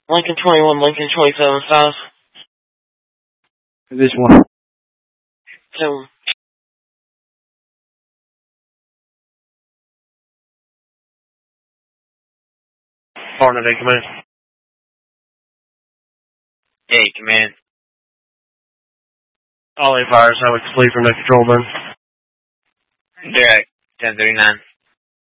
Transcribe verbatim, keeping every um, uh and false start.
Lincoln twenty-one, Lincoln twenty-seven, South. This one. Two. Partner, they command. Hey, command. All eight fires, highway complete from the control burn. Direct, ten thirty-nine.